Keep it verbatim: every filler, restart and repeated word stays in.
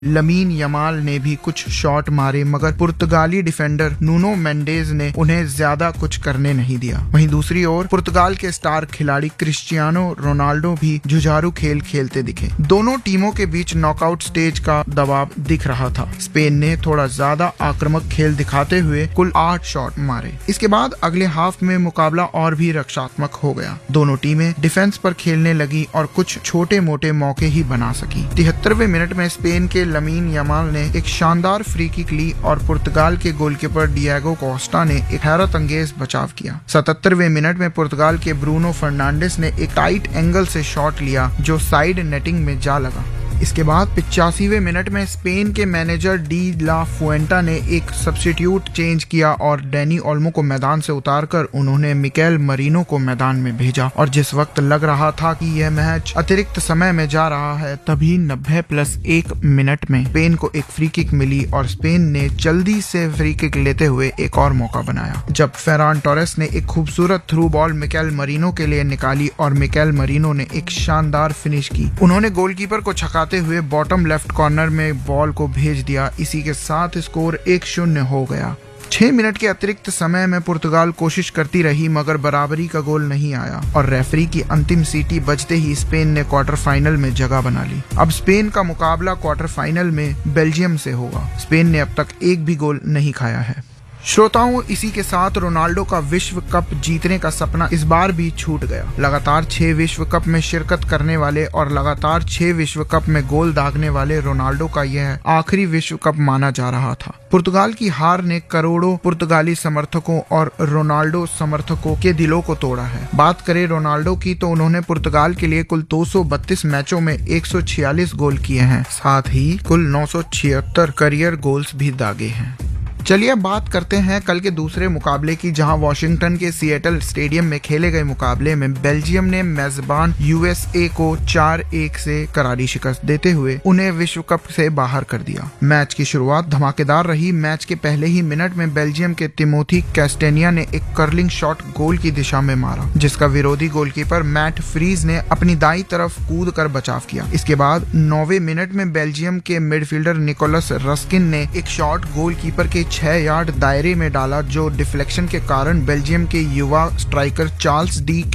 Lamin Yamal ने भी कुछ शॉट मारे, मगर पुर्तगाली डिफेंडर नूनो मेंडेज ने उन्हें ज्यादा कुछ करने नहीं दिया। वहीं दूसरी ओर पुर्तगाल के स्टार खिलाड़ी क्रिस्टियानो रोनाल्डो भी जुझारू खेल खेलते दिखे। दोनों टीमों के बीच नॉकआउट स्टेज का दबाव दिख रहा था। स्पेन ने थोड़ा ज्यादा आक्रामक खेल दिखाते हुए कुल आठ शॉट मारे। इसके बाद अगले हाफ में मुकाबला और भी रक्षात्मक हो गया। दोनों टीमें डिफेंस पर खेलने लगी और कुछ छोटे मोटे मौके ही बना सकी। तिहत्तरवें मिनट में स्पेन के लमीन यमाल ने एक शानदार फ्री किक ली और पुर्तगाल के गोलकीपर डिएगो कोस्टा ने एक हैरत अंगेज बचाव किया। सतहत्तरवें मिनट में पुर्तगाल के ब्रूनो फर्नांडिस ने एक टाइट एंगल से शॉट लिया जो साइड नेटिंग में जा लगा। इसके बाद पिचासीवें मिनट में स्पेन के मैनेजर डी ला फुएंटा ने एक सब्स्टिट्यूट चेंज किया और डैनी ओल्मो को मैदान से उतारकर उन्होंने मिकेल मरीनो को मैदान में भेजा। और जिस वक्त लग रहा था कि यह मैच अतिरिक्त समय में जा रहा है, तभी नब्बे प्लस एक मिनट में स्पेन को एक फ्री किक मिली और स्पेन ने जल्दी से फ्री किक लेते हुए एक और मौका बनाया, जब फेरान टोरेस ने एक खूबसूरत थ्रू बॉल मिकेल मरीनो के लिए निकाली और मिकेल मरीनो ने एक शानदार फिनिश की। उन्होंने गोलकीपर को छका हुए बॉटम लेफ्ट कॉर्नर में बॉल को भेज दिया। इसी के साथ स्कोर एक शून्य हो गया। छह मिनट के अतिरिक्त समय में पुर्तगाल कोशिश करती रही, मगर बराबरी का गोल नहीं आया और रेफरी की अंतिम सीटी बजते ही स्पेन ने क्वार्टर फाइनल में जगह बना ली। अब स्पेन का मुकाबला क्वार्टर फाइनल में बेल्जियम से होगा। स्पेन ने अब तक एक भी गोल नहीं खाया है। श्रोताओं, इसी के साथ रोनाल्डो का विश्व कप जीतने का सपना इस बार भी छूट गया। लगातार छह विश्व कप में शिरकत करने वाले और लगातार छह विश्व कप में गोल दागने वाले रोनाल्डो का यह आखिरी विश्व कप माना जा रहा था। पुर्तगाल की हार ने करोड़ों पुर्तगाली समर्थकों और रोनाल्डो समर्थकों के दिलों को तोड़ा है। बात करें रोनाल्डो की तो उन्होंने पुर्तगाल के लिए कुल दो सौ बत्तीस मैचों में एक सौ छियालीस गोल किए हैं। साथ ही कुल नौ सौ छिहत्तर करियर गोल्स भी दागे हैं। चलिए अब बात करते हैं कल के दूसरे मुकाबले की, जहां वॉशिंगटन के सिएटल स्टेडियम में खेले गए मुकाबले में बेल्जियम ने मेजबान यूएसए को चार एक से करारी शिकस्त देते हुए उन्हें विश्व कप से बाहर कर दिया। मैच की शुरुआत धमाकेदार रही। मैच के पहले ही मिनट में बेल्जियम के तिमोथी कैस्टेनिया ने एक कर्लिंग शॉट गोल की दिशा में मारा, जिसका विरोधी गोलकीपर मैट फ्रीज ने अपनी दाईं तरफ कूद कर बचाव किया। इसके बाद नौवे मिनट में बेल्जियम के मिडफील्डर निकोलस रस्किन ने एक शॉट गोलकीपर के छह यार्ड दायरे में डाला, जो डिफ्लेक्शन के कारण बेल्जियम के युवा स्ट्राइकर चार्ल्स डी